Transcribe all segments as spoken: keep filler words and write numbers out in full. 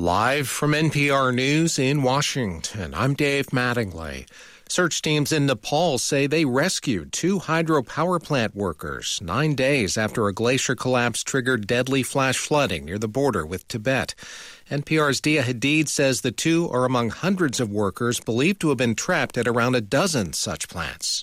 Live from N P R News in Washington, I'm Dave Mattingly. Search teams in Nepal say they rescued two hydropower plant workers nine days after a glacier collapse triggered deadly flash flooding near the border with Tibet. N P R's Dia Hadid says the two are among hundreds of workers believed to have been trapped at around a dozen such plants.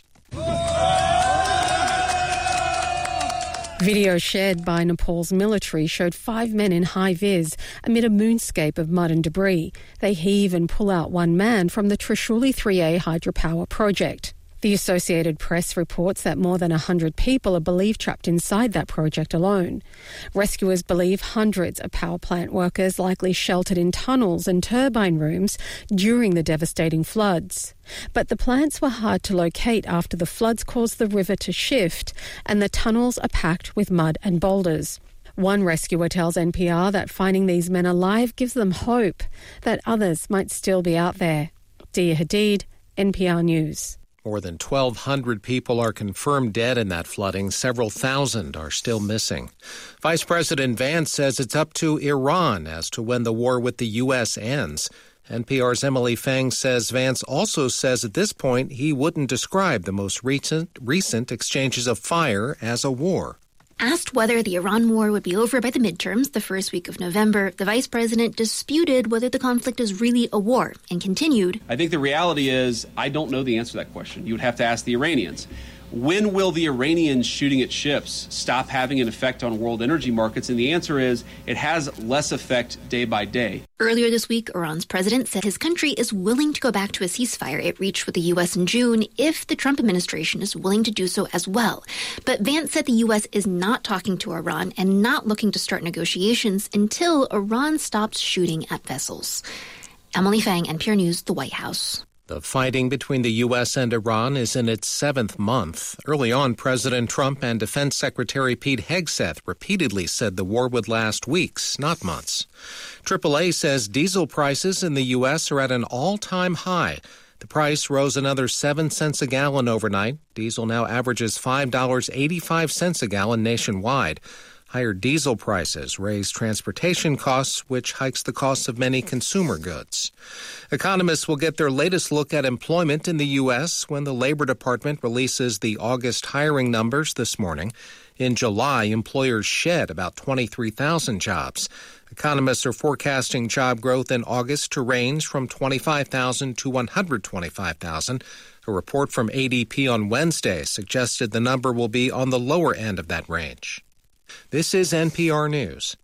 Video shared by Nepal's military showed five men in high-vis amid a moonscape of mud and debris. They heave and pull out one man from the Trishuli three A hydropower project. The Associated Press reports that more than one hundred people are believed trapped inside that project alone. Rescuers believe hundreds of power plant workers likely sheltered in tunnels and turbine rooms during the devastating floods. But the plants were hard to locate after the floods caused the river to shift and the tunnels are packed with mud and boulders. One rescuer tells N P R that finding these men alive gives them hope that others might still be out there. Dia Hadid, N P R News. More than twelve hundred people are confirmed dead in that flooding. Several thousand are still missing. Vice President Vance says it's up to Iran as to when the war with the U S ends. N P R's Emily Fang says Vance also says at this point he wouldn't describe the most recent, recent exchanges of fire as a war. Asked whether the Iran war would be over by the midterms the first week of November, the vice president disputed whether the conflict is really a war and continued. I think the reality is I don't know the answer to that question. You would have to ask the Iranians. When will the Iranians shooting at ships stop having an effect on world energy markets? And the answer is it has less effect day by day. Earlier this week, Iran's president said his country is willing to go back to a ceasefire it reached with the U S in June if the Trump administration is willing to do so as well. But Vance said the U S is not talking to Iran and not looking to start negotiations until Iran stops shooting at vessels. Emily Fang, N P R News, the White House. The fighting between the U S and Iran is in its seventh month. Early on, President Trump and Defense Secretary Pete Hegseth repeatedly said the war would last weeks, not months. triple A says diesel prices in the U S are at an all-time high. The price rose another seven cents a gallon overnight. Diesel now averages five dollars and eighty-five cents a gallon nationwide. Higher diesel prices raise transportation costs, which hikes the costs of many consumer goods. Economists will get their latest look at employment in the U S when the Labor Department releases the August hiring numbers this morning. In July, employers shed about twenty-three thousand jobs. Economists are forecasting job growth in August to range from twenty-five thousand to one hundred twenty-five thousand. A report from A D P on Wednesday suggested the number will be on the lower end of that range. This is N P R News.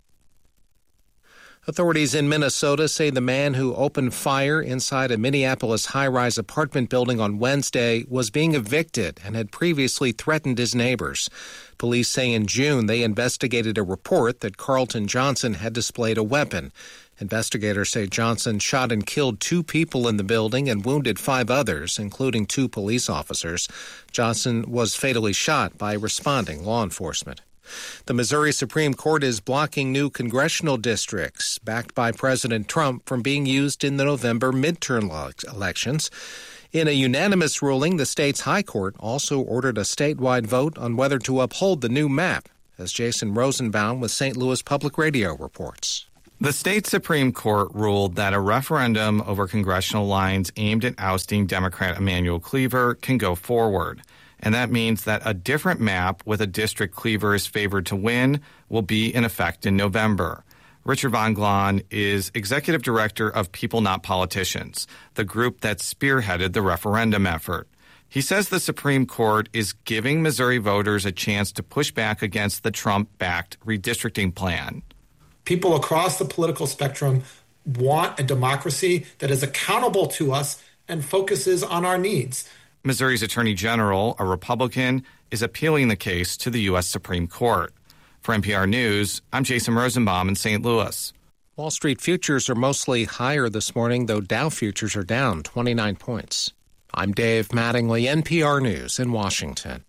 Authorities in Minnesota say the man who opened fire inside a Minneapolis high-rise apartment building on Wednesday was being evicted and had previously threatened his neighbors. Police say in June they investigated a report that Carlton Johnson had displayed a weapon. Investigators say Johnson shot and killed two people in the building and wounded five others, including two police officers. Johnson was fatally shot by responding law enforcement. The Missouri Supreme Court is blocking new congressional districts backed by President Trump from being used in the November midterm elections. In a unanimous ruling, the state's high court also ordered a statewide vote on whether to uphold the new map, as Jason Rosenbaum with Saint Louis Public Radio reports. The state Supreme Court ruled that a referendum over congressional lines aimed at ousting Democrat Emanuel Cleaver can go forward. And that means that a different map with a district Cleaver is favored to win will be in effect in November. Richard Von Glahn is executive director of People Not Politicians, the group that spearheaded the referendum effort. He says the Supreme Court is giving Missouri voters a chance to push back against the Trump-backed redistricting plan. People across the political spectrum want a democracy that is accountable to us and focuses on our needs. Missouri's Attorney General, a Republican, is appealing the case to the U S Supreme Court. For N P R News, I'm Jason Rosenbaum in Saint Louis. Wall Street futures are mostly higher this morning, though Dow futures are down twenty-nine points. I'm Dave Mattingly, N P R News in Washington.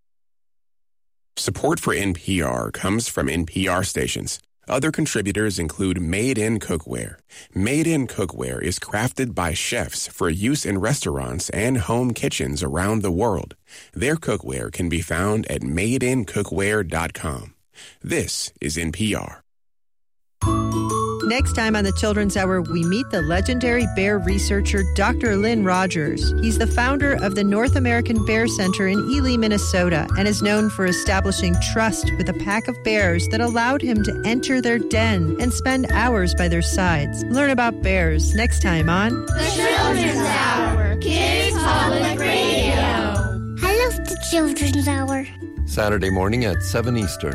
Support for N P R comes from N P R stations. Other contributors include Made in Cookware. Made in Cookware is crafted by chefs for use in restaurants and home kitchens around the world. Their cookware can be found at made in cookware dot com. This is N P R. Next time on the Children's Hour, we meet the legendary bear researcher Doctor Lynn Rogers. He's the founder of the North American Bear Center in Ely, Minnesota, and is known for establishing trust with a pack of bears that allowed him to enter their den and spend hours by their sides. Learn about bears next time on The Children's Hour, Kids Public Radio. I love the Children's Hour. Saturday morning at seven Eastern.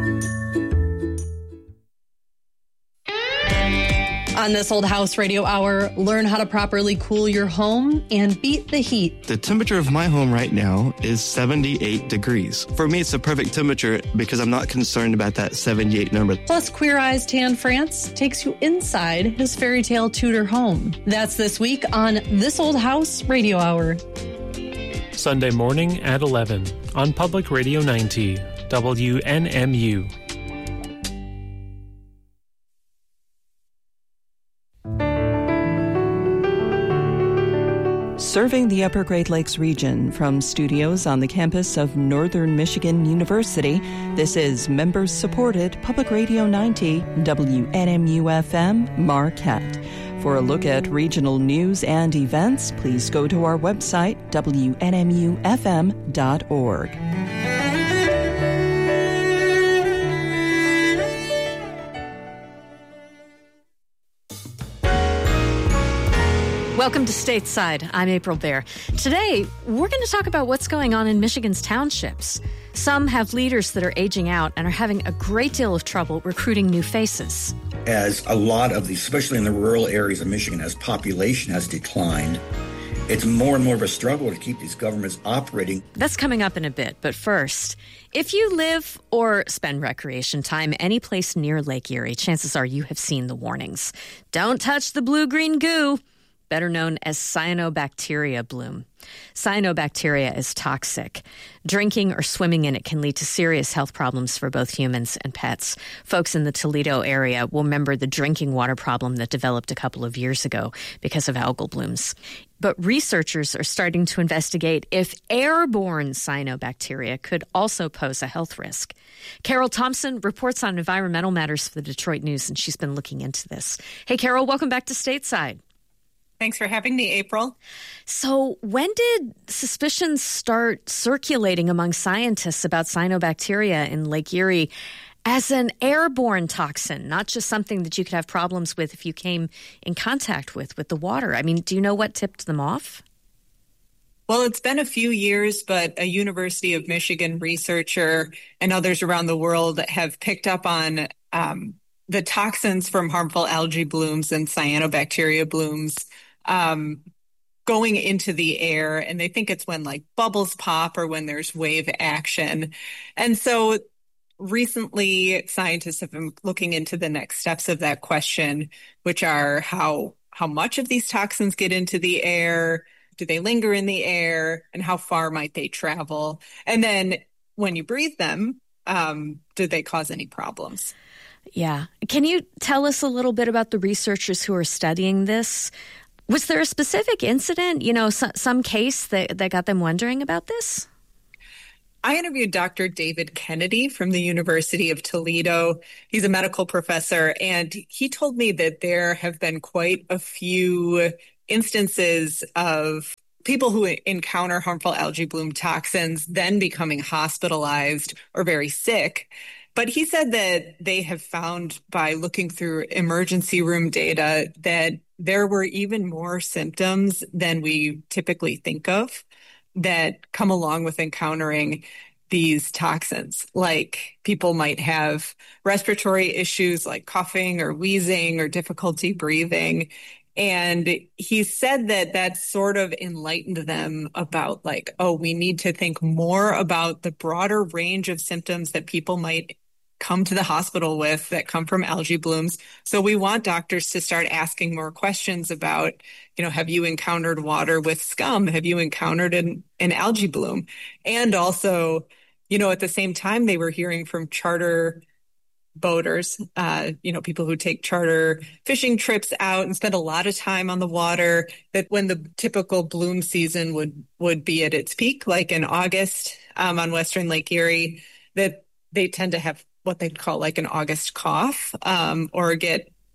On This Old House Radio Hour, learn how to properly cool your home and beat the heat. The temperature of my home right now is seventy-eight degrees. For me, it's the perfect temperature because I'm not concerned about that seventy-eight number. Plus, Queer Eyes Tan France takes you inside his fairy tale Tudor home. That's this week on This Old House Radio Hour. Sunday morning at eleven on Public Radio ninety, W N M U. Serving the Upper Great Lakes region from studios on the campus of Northern Michigan University, this is members-supported Public Radio ninety, W N M U F M, Marquette. For a look at regional news and events, please go to our website, W N M U F M dot org. Welcome to Stateside. I'm April Baer. Today, we're going to talk about what's going on in Michigan's townships. Some have leaders that are aging out and are having a great deal of trouble recruiting new faces. As a lot of these, especially in the rural areas of Michigan, as population has declined, it's more and more of a struggle to keep these governments operating. That's coming up in a bit, but first, if you live or spend recreation time any place near Lake Erie, chances are you have seen the warnings. Don't touch the blue-green goo, better known as cyanobacteria bloom. Cyanobacteria is toxic. Drinking or swimming in it can lead to serious health problems for both humans and pets. Folks in the Toledo area will remember the drinking water problem that developed a couple of years ago because of algal blooms. But researchers are starting to investigate if airborne cyanobacteria could also pose a health risk. Carol Thompson reports on environmental matters for the Detroit News, and she's been looking into this. Hey, Carol, welcome back to Stateside. Thanks for having me, April. So when did suspicions start circulating among scientists about cyanobacteria in Lake Erie as an airborne toxin, not just something that you could have problems with if you came in contact with, with the water? I mean, do you know what tipped them off? Well, it's been a few years, but a University of Michigan researcher and others around the world have picked up on um, the toxins from harmful algae blooms and cyanobacteria blooms um, going into the air. And they think it's when like bubbles pop or when there's wave action. And so recently, scientists have been looking into the next steps of that question, which are how how much of these toxins get into the air, do they linger in the air, and how far might they travel? And then when you breathe them, um, do they cause any problems? Yeah. Can you tell us a little bit about the researchers who are studying this? Was there a specific incident, you know, so, some case that, that got them wondering about this? I interviewed Doctor David Kennedy from the University of Toledo. He's a medical professor, and he told me that there have been quite a few instances of people who encounter harmful algae bloom toxins then becoming hospitalized or very sick. But he said that they have found by looking through emergency room data that there were even more symptoms than we typically think of that come along with encountering these toxins. Like people might have respiratory issues like coughing or wheezing or difficulty breathing. And he said that that sort of enlightened them about like, oh, we need to think more about the broader range of symptoms that people might come to the hospital with that come from algae blooms. So we want doctors to start asking more questions about, you know, have you encountered water with scum? Have you encountered an, an algae bloom? And also, you know, at the same time, they were hearing from charter boaters, uh, you know, people who take charter fishing trips out and spend a lot of time on the water, that when the typical bloom season would, would be at its peak, like in August um, on Western Lake Erie, that they tend to have what they'd call like an August cough, um, or get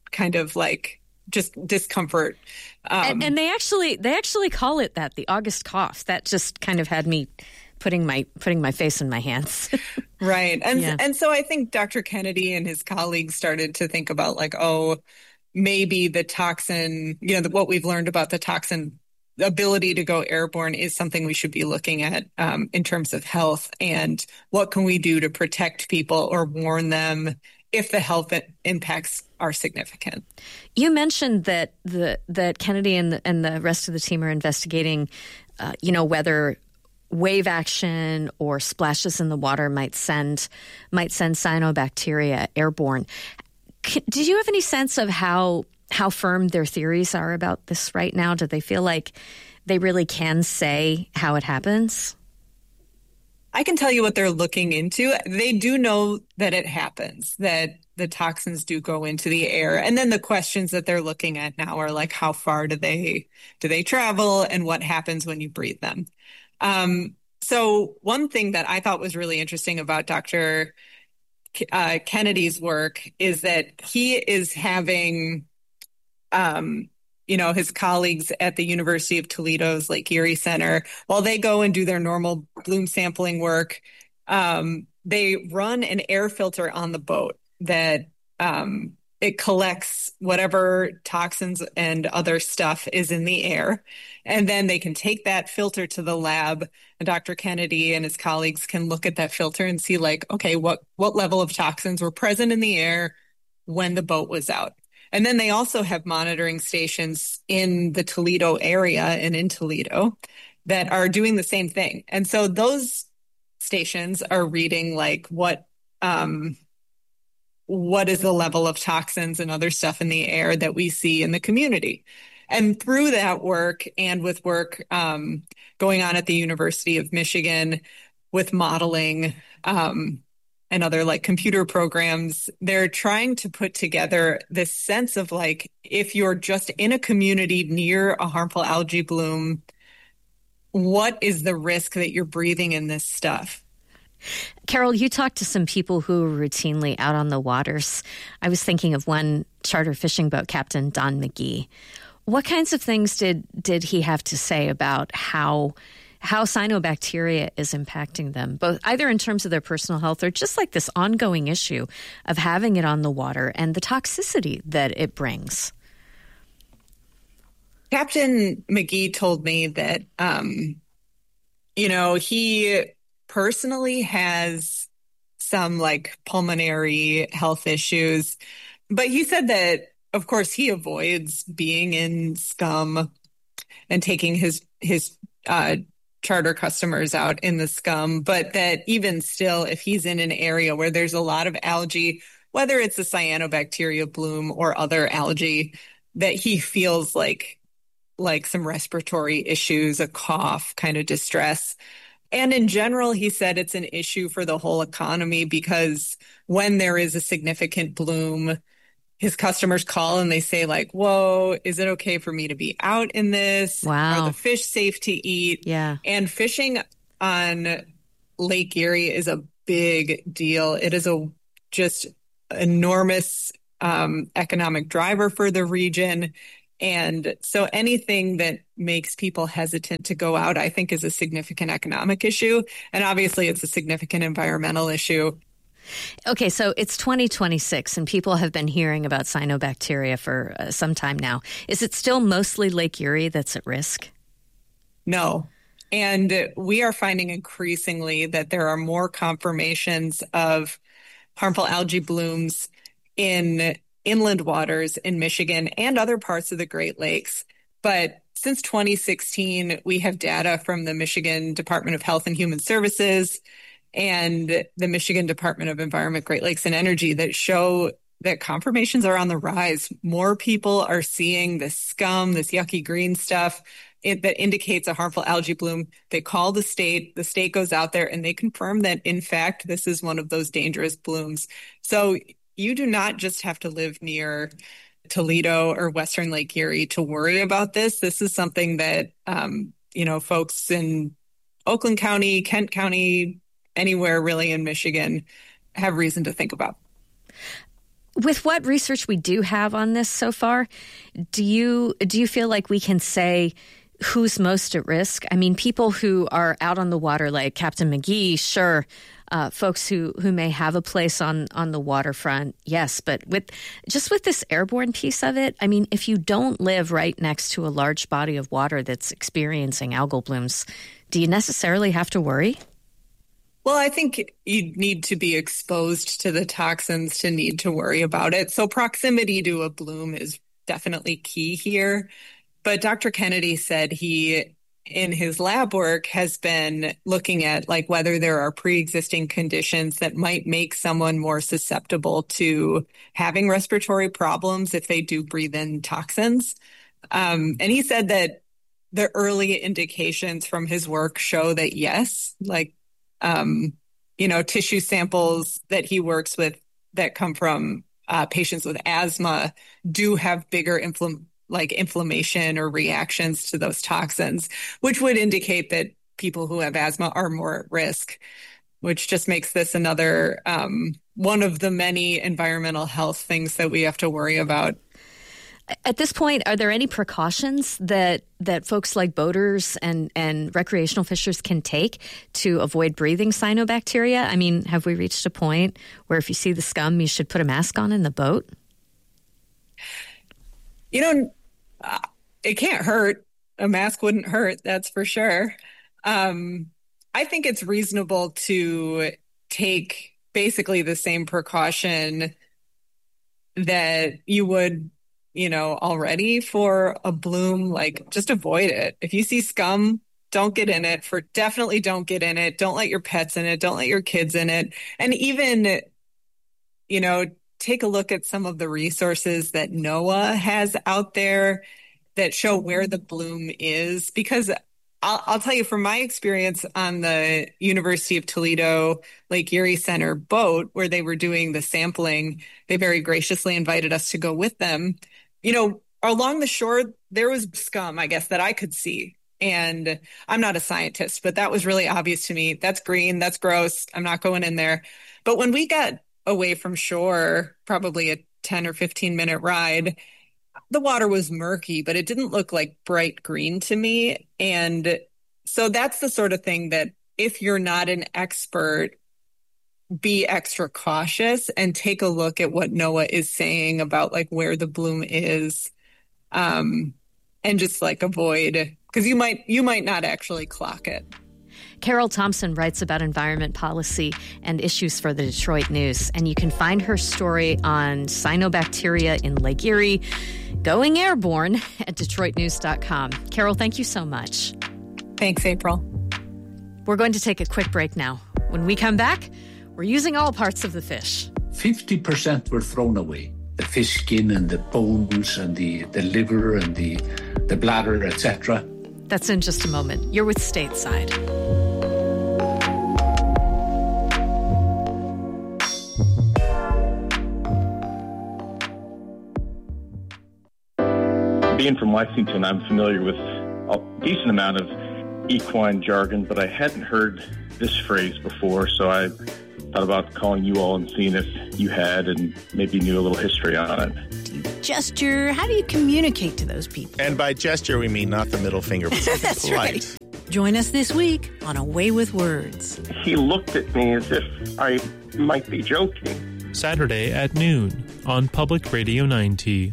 kind of like just discomfort. Um, and, and they actually they actually call it that, the August cough. That just kind of had me putting my putting my face in my hands. Right. And yeah. and so I think Doctor Kennedy and his colleagues started to think about like, oh, maybe the toxin, you know, the, what we've learned about the toxin ability to go airborne is something we should be looking at um, in terms of health, and what can we do to protect people or warn them if the health impacts are significant. You mentioned that the that Kennedy and the, and the rest of the team are investigating, uh, you know, whether wave action or splashes in the water might send might send cyanobacteria airborne. C- did you have any sense of how how firm their theories are about this right now? Do they feel like they really can say how it happens? I can tell you what they're looking into. They do know that it happens, that the toxins do go into the air. And then the questions that they're looking at now are like, how far do they do they travel, and what happens when you breathe them? Um, so one thing that I thought was really interesting about Doctor Uh, Kennedy's work is that he is having Um, you know, his colleagues at the University of Toledo's Lake Erie Center, while they go and do their normal bloom sampling work, um, they run an air filter on the boat that um, it collects whatever toxins and other stuff is in the air. And then they can take that filter to the lab, and Doctor Kennedy and his colleagues can look at that filter and see like, okay, what, what level of toxins were present in the air when the boat was out. And then they also have monitoring stations in the Toledo area and in Toledo that are doing the same thing. And so those stations are reading like what um, what is the level of toxins and other stuff in the air that we see in the community. And through that work, and with work um, going on at the University of Michigan with modeling um and other like computer programs, they're trying to put together this sense of like, if you're just in a community near a harmful algae bloom, what is the risk that you're breathing in this stuff? Carol, you talked to some people who are routinely out on the waters. I was thinking of one charter fishing boat captain, Don McGee. What kinds of things did did he have to say about how how cyanobacteria is impacting them, both either in terms of their personal health or just like this ongoing issue of having it on the water and the toxicity that it brings? Captain McGee told me that, um, you know, he personally has some like pulmonary health issues, but he said that, of course, he avoids being in scum and taking his, his, uh, charter customers out in the scum, but that even still, if he's in an area where there's a lot of algae, whether it's a cyanobacteria bloom or other algae, that he feels like like some respiratory issues, a cough, kind of distress. And in general, he said it's an issue for the whole economy because when there is a significant bloom, his customers call and they say like, whoa, is it okay for me to be out in this? Wow. Are the fish safe to eat? Yeah. And fishing on Lake Erie is a big deal. It is a just enormous um, economic driver for the region. And so anything that makes people hesitant to go out, I think, is a significant economic issue. And obviously, it's a significant environmental issue. Okay, so it's twenty twenty-six, and people have been hearing about cyanobacteria for uh, some time now. Is it still mostly Lake Erie that's at risk? No. And we are finding increasingly that there are more confirmations of harmful algae blooms in inland waters in Michigan and other parts of the Great Lakes. But since twenty sixteen, we have data from the Michigan Department of Health and Human Services and the Michigan Department of Environment, Great Lakes and Energy that show that confirmations are on the rise. More people are seeing this scum, this yucky green stuff it, that indicates a harmful algae bloom. They call the state, the state goes out there and they confirm that, in fact, this is one of those dangerous blooms. So you do not just have to live near Toledo or Western Lake Erie to worry about this. This is something that, um, you know, folks in Oakland County, Kent County, anywhere really in Michigan have reason to think about. With what research we do have on this so far, do you do you feel like we can say who's most at risk? I mean, people who are out on the water like Captain McGee, sure. Uh, folks who, who may have a place on, on the waterfront, yes. But with just with this airborne piece of it, I mean, if you don't live right next to a large body of water that's experiencing algal blooms, do you necessarily have to worry? Well, I think you need to be exposed to the toxins to need to worry about it. So proximity to a bloom is definitely key here. But Doctor Kennedy said he, in his lab work, has been looking at like whether there are pre-existing conditions that might make someone more susceptible to having respiratory problems if they do breathe in toxins. Um, and he said that the early indications from his work show that yes, like Um, you know, tissue samples that he works with that come from uh, patients with asthma do have bigger infl- like inflammation or reactions to those toxins, which would indicate that people who have asthma are more at risk, which just makes this another um, one of the many environmental health things that we have to worry about. At this point, are there any precautions that, that folks like boaters and, and recreational fishers can take to avoid breathing cyanobacteria? I mean, have we reached a point where if you see the scum, you should put a mask on in the boat? You know, uh, it can't hurt. A mask wouldn't hurt, that's for sure. Um, I think it's reasonable to take basically the same precaution that you would, you know, already for a bloom. Like, just avoid it. If you see scum, don't get in it. For definitely don't get in it. Don't let your pets in it. Don't let your kids in it. And even, you know, take a look at some of the resources that NOAA has out there that show where the bloom is. Because I'll, I'll tell you from my experience on the University of Toledo Lake Erie Center boat, where they were doing the sampling, they very graciously invited us to go with them. You know, along the shore, there was scum, I guess, that I could see. And I'm not a scientist, but that was really obvious to me. That's green. That's gross. I'm not going in there. But when we got away from shore, probably a ten or fifteen minute ride, the water was murky, but it didn't look like bright green to me. And so that's the sort of thing that if you're not an expert, be extra cautious and take a look at what NOAA is saying about like where the bloom is, um, and just like avoid, because you might you might not actually clock it. Carol Thompson writes about environment policy and issues for the Detroit News, and you can find her story on cyanobacteria in Lake Erie going airborne at detroit news dot com. Carol, thank you so much. Thanks, April. We're going to take a quick break now. When we come back, we're using all parts of the fish. fifty percent were thrown away. The fish skin and the bones and the, the liver and the, the bladder, et cetera. That's in just a moment. You're with Stateside. Being from Lexington, I'm familiar with a decent amount of equine jargon, but I hadn't heard this phrase before, so I thought about calling you all and seeing if you had and maybe knew a little history on it. Do you gesture? How do you communicate to those people? And by gesture, we mean not the middle finger, but something That's polite. Right. Join us this week on A Way with Words. He looked at me as if I might be joking. Saturday at noon on Public Radio ninety.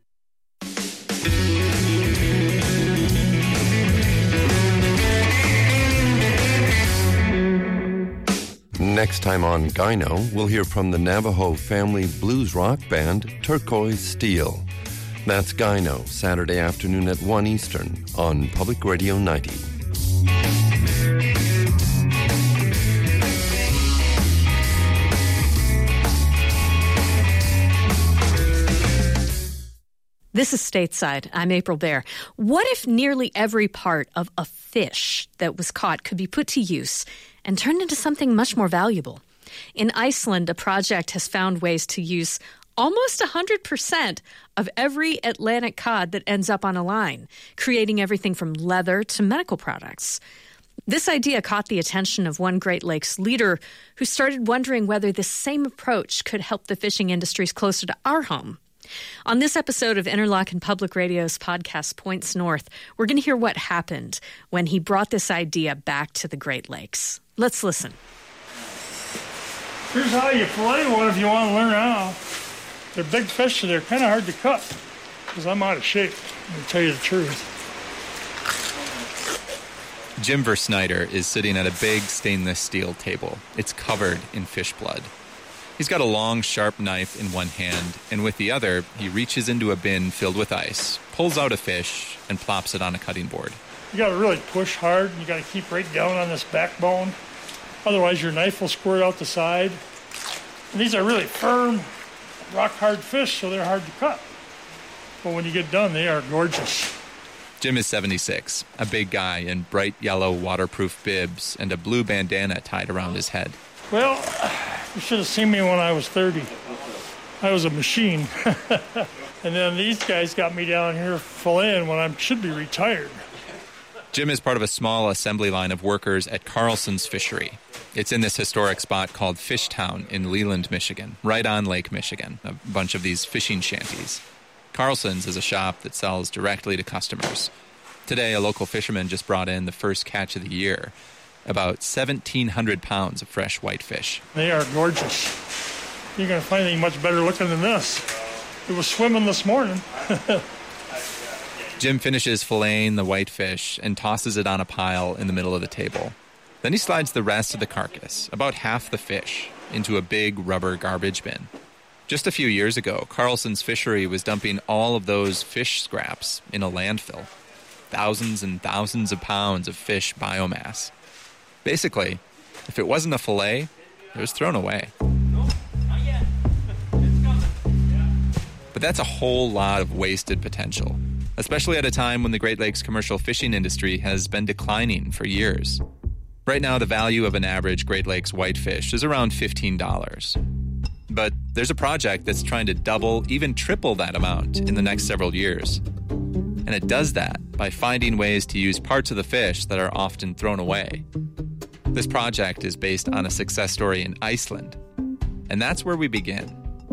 Next time on Gyno, we'll hear from the Navajo family blues rock band Turquoise Steel. That's Gyno, Saturday afternoon at one Eastern on Public Radio ninety. This is Stateside. I'm April Baer. What if nearly every part of a fish that was caught could be put to use and turned into something much more valuable? In Iceland, a project has found ways to use almost one hundred percent of every Atlantic cod that ends up on a line, creating everything from leather to medical products. This idea caught the attention of one Great Lakes leader who started wondering whether this same approach could help the fishing industries closer to our home. On this episode of Interlochen Public Radio's podcast, Points North, we're going to hear what happened when he brought this idea back to the Great Lakes. Let's listen. Here's how you fillet one if you want to learn how. They're big fish, so they're kind of hard to cut because I'm out of shape, to tell you the truth. Jim Versnyder is sitting at a big stainless steel table. It's covered in fish blood. He's got a long, sharp knife in one hand, and with the other, he reaches into a bin filled with ice, pulls out a fish, and plops it on a cutting board. You got to really push hard, and you got to keep right down on this backbone. Otherwise, your knife will squirt out the side. And these are really firm, rock-hard fish, so they're hard to cut. But when you get done, they are gorgeous. Jim is seventy-six, a big guy in bright yellow waterproof bibs and a blue bandana tied around his head. Well, you should have seen me when I was thirty. I was a machine. And then these guys got me down here filleting when I should be retired. Jim is part of a small assembly line of workers at Carlson's Fishery. It's in this historic spot called Fishtown in Leland, Michigan, right on Lake Michigan, a bunch of these fishing shanties. Carlson's is a shop that sells directly to customers. Today, a local fisherman just brought in the first catch of the year, about seventeen hundred pounds of fresh whitefish. They are gorgeous. You're going to find anything much better looking than this. It was swimming this morning. Jim finishes filleting the whitefish and tosses it on a pile in the middle of the table. Then he slides the rest of the carcass, about half the fish, into a big rubber garbage bin. Just a few years ago, Carlson's Fishery was dumping all of those fish scraps in a landfill. Thousands and thousands of pounds of fish biomass. Basically, if it wasn't a fillet, it was thrown away. But that's a whole lot of wasted potential, especially at a time when the Great Lakes commercial fishing industry has been declining for years. Right now, the value of an average Great Lakes whitefish is around fifteen dollars. But there's a project that's trying to double, even triple that amount in the next several years. And it does that by finding ways to use parts of the fish that are often thrown away. This project is based on a success story in Iceland. And that's where we begin.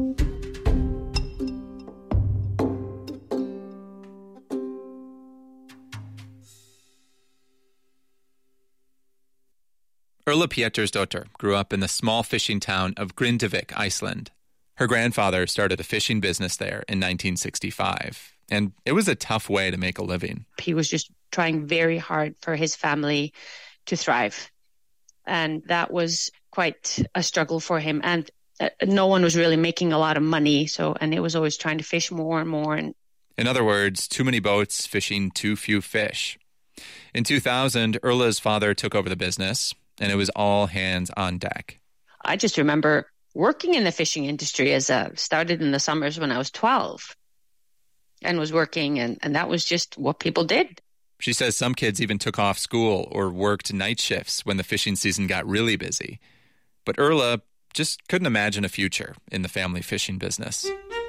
Erla Pétursdóttir grew up in the small fishing town of Grindavik, Iceland. Her grandfather started a fishing business there in nineteen sixty-five, and it was a tough way to make a living. He was just trying very hard for his family to thrive, and that was quite a struggle for him. And uh, no one was really making a lot of money, so and it was always trying to fish more and more. And in other words, too many boats fishing too few fish. In two thousand, Erla's father took over the business, and it was all hands on deck. I just remember working in the fishing industry as a started in the summers when I was twelve and was working, and, and that was just what people did. She says some kids even took off school or worked night shifts when the fishing season got really busy. But Erla just couldn't imagine a future in the family fishing business.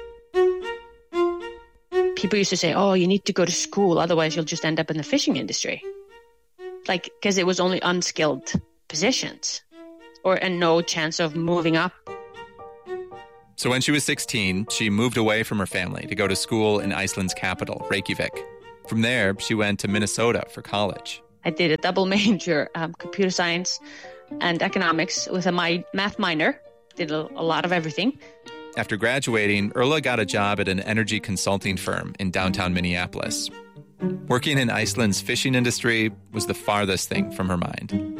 People used to say, oh, you need to go to school, otherwise you'll just end up in the fishing industry. Like, because it was only unskilled positions or and no chance of moving up. So when she was sixteen, she moved away from her family to go to school in Iceland's capital, Reykjavik. From there, she went to Minnesota for college. I did a double major, um, computer science and economics with a my, math minor. Did a, a lot of everything. After graduating, Erla got a job at an energy consulting firm in downtown Minneapolis. Working in Iceland's fishing industry was the farthest thing from her mind.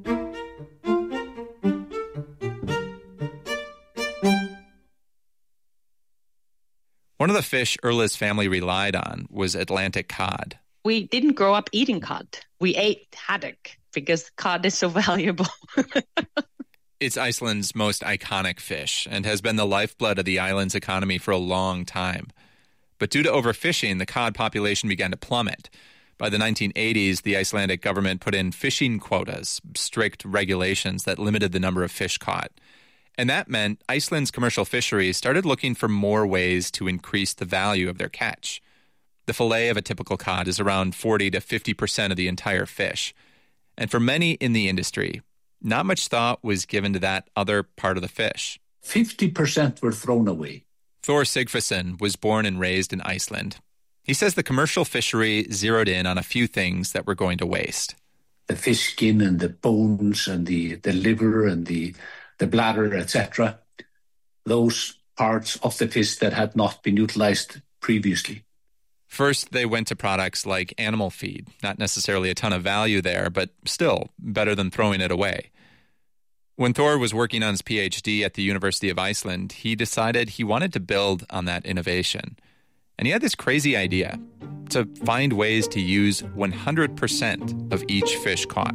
One of the fish Erla's family relied on was Atlantic cod. We didn't grow up eating cod. We ate haddock because cod is so valuable. It's Iceland's most iconic fish and has been the lifeblood of the island's economy for a long time. But due to overfishing, the cod population began to plummet. By the nineteen eighties, the Icelandic government put in fishing quotas, strict regulations that limited the number of fish caught. And that meant Iceland's commercial fisheries started looking for more ways to increase the value of their catch. The fillet of a typical cod is around forty to fifty percent of the entire fish. And for many in the industry, not much thought was given to that other part of the fish. fifty percent were thrown away. Thor Sigfusson was born and raised in Iceland. He says the commercial fishery zeroed in on a few things that were going to waste. The fish skin and the bones and the, the liver and the, the bladder, et cetera. Those parts of the fish that had not been utilized previously. First, they went to products like animal feed. Not necessarily a ton of value there, but still better than throwing it away. When Thor was working on his P H D at the University of Iceland, he decided he wanted to build on that innovation. And he had this crazy idea to find ways to use one hundred percent of each fish caught.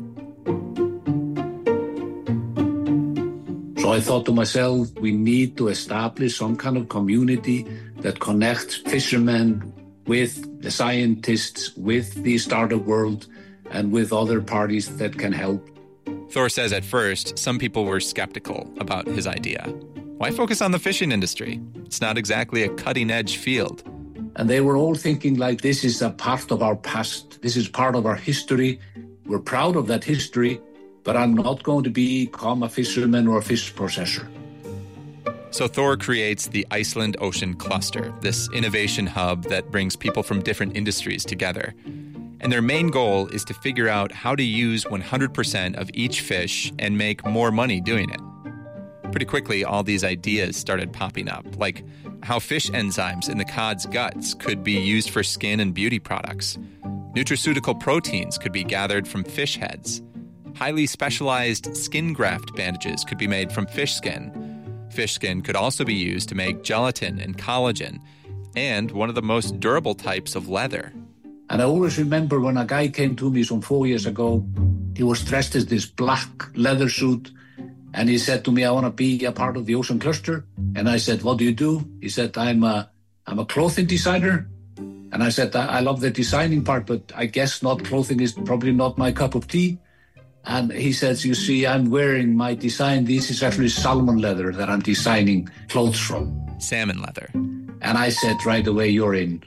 So I thought to myself, we need to establish some kind of community that connects fishermen with the scientists, with the startup world, and with other parties that can help. Thor says at first, some people were skeptical about his idea. Why focus on the fishing industry? It's not exactly a cutting-edge field. And they were all thinking like, this is a part of our past. This is part of our history. We're proud of that history, but I'm not going to become a fisherman or a fish processor. So Thor creates the Iceland Ocean Cluster, this innovation hub that brings people from different industries together. And their main goal is to figure out how to use one hundred percent of each fish and make more money doing it. Pretty quickly, all these ideas started popping up, like how fish enzymes in the cod's guts could be used for skin and beauty products. Nutraceutical proteins could be gathered from fish heads. Highly specialized skin graft bandages could be made from fish skin. Fish skin could also be used to make gelatin and collagen, and one of the most durable types of leather. And I always remember when a guy came to me some four years ago, he was dressed as this black leather suit, and he said to me, I want to be a part of the Ocean Cluster. And I said, what do you do? He said, I'm a, I'm a clothing designer. And I said, I, I love the designing part, but I guess not clothing is probably not my cup of tea. And he says, you see, I'm wearing my design. This is actually salmon leather that I'm designing clothes from. Salmon leather. And I said right away, you're in.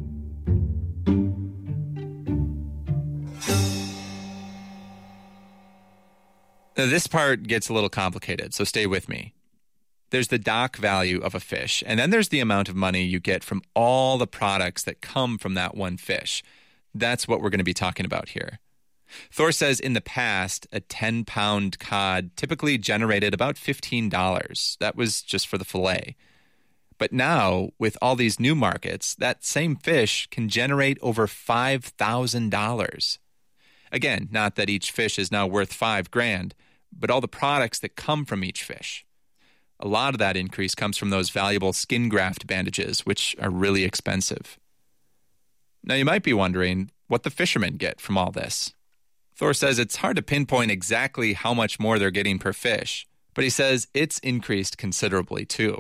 Now, this part gets a little complicated, so stay with me. There's the dock value of a fish, and then there's the amount of money you get from all the products that come from that one fish. That's what we're going to be talking about here. Thor says in the past, a ten-pound cod typically generated about fifteen dollars. That was just for the fillet. But now, with all these new markets, that same fish can generate over five thousand dollars. Again, not that each fish is now worth five grand, but all the products that come from each fish. A lot of that increase comes from those valuable skin graft bandages, which are really expensive. Now, you might be wondering what the fishermen get from all this. Thor says it's hard to pinpoint exactly how much more they're getting per fish, but he says it's increased considerably too.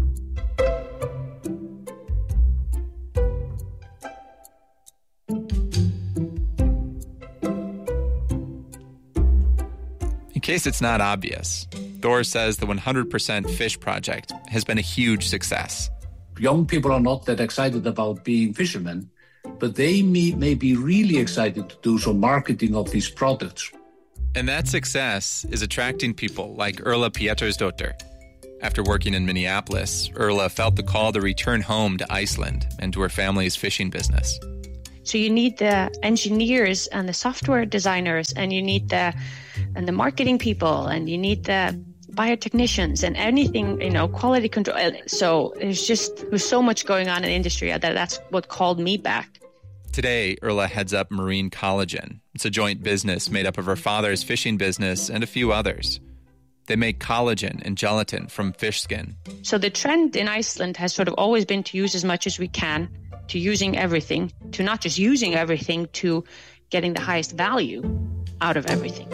In case it's not obvious, Thor says the one hundred percent Fish Project has been a huge success. Young people are not that excited about being fishermen, but they may, may be really excited to do some marketing of these products. And that success is attracting people like Erla Pétursdóttir. After working in Minneapolis, Erla felt the call to return home to Iceland and to her family's fishing business. So you need the engineers and the software designers, and you need the and the marketing people, and you need the biotechnicians and anything, you know, quality control. So there's just there's so much going on in the industry that that's what called me back. Today, Erla heads up Marine Collagen. It's a joint business made up of her father's fishing business and a few others. They make collagen and gelatin from fish skin. So the trend in Iceland has sort of always been to use as much as we can, to using everything, to not just using everything, to getting the highest value out of everything.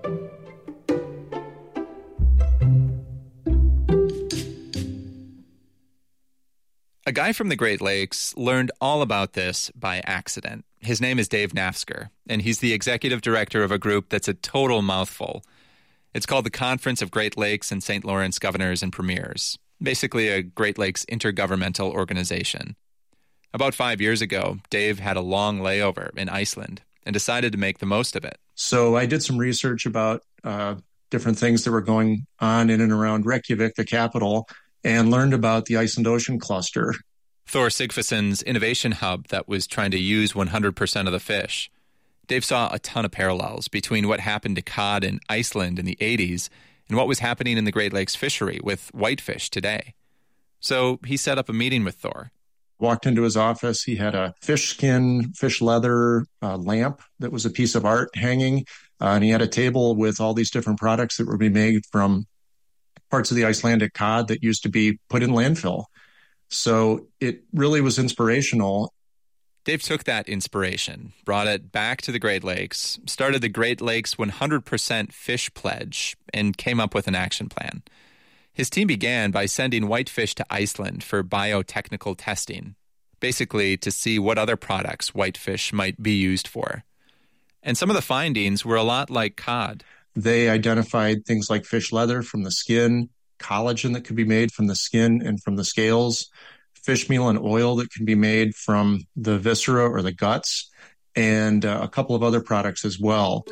A guy from the Great Lakes learned all about this by accident. His name is Dave Nafzger, and he's the executive director of a group that's a total mouthful. It's called the Conference of Great Lakes and Saint Lawrence Governors and Premiers, basically a Great Lakes intergovernmental organization. About five years ago, Dave had a long layover in Iceland and decided to make the most of it. So I did some research about uh, different things that were going on in and around Reykjavik, the capital, and learned about the Iceland Ocean Cluster. Thor Sigfussson's innovation hub that was trying to use one hundred percent of the fish. Dave saw a ton of parallels between what happened to cod in Iceland in the eighties and what was happening in the Great Lakes fishery with whitefish today. So he set up a meeting with Thor. Walked into his office. He had a fish skin, fish leather uh, lamp that was a piece of art hanging. Uh, and he had a table with all these different products that would be made from parts of the Icelandic cod that used to be put in landfill. So it really was inspirational. Dave took that inspiration, brought it back to the Great Lakes, started the Great Lakes one hundred percent Fish Pledge, and came up with an action plan. His team began by sending whitefish to Iceland for biotechnical testing, basically to see what other products whitefish might be used for. And some of the findings were a lot like cod. They identified things like fish leather from the skin, collagen that could be made from the skin and from the scales, fish meal and oil that can be made from the viscera or the guts, and uh, a couple of other products as well.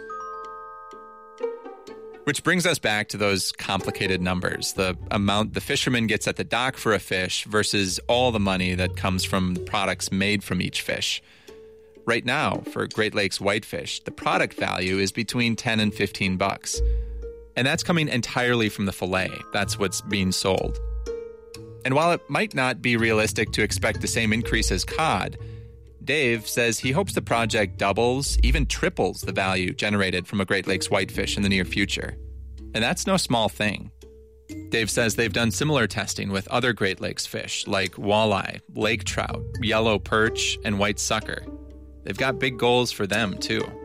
Which brings us back to those complicated numbers, the amount the fisherman gets at the dock for a fish versus all the money that comes from the products made from each fish. Right now, for Great Lakes whitefish, the product value is between ten and fifteen bucks. And that's coming entirely from the fillet. That's what's being sold. And while it might not be realistic to expect the same increase as cod, Dave says he hopes the project doubles, even triples the value generated from a Great Lakes whitefish in the near future. And that's no small thing. Dave says they've done similar testing with other Great Lakes fish like walleye, lake trout, yellow perch, and white sucker. They've got big goals for them, too.